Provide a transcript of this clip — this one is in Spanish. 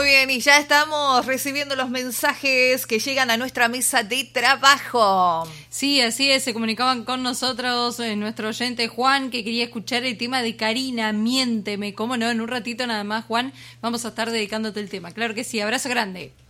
Muy bien, y ya estamos recibiendo los mensajes que llegan a nuestra mesa de trabajo. Sí, así es, se comunicaban con nosotros nuestro oyente Juan, que quería escuchar el tema de Karina, Miénteme. Cómo no, en un ratito nada más, Juan, vamos a estar dedicándote el tema. Claro que sí, abrazo grande.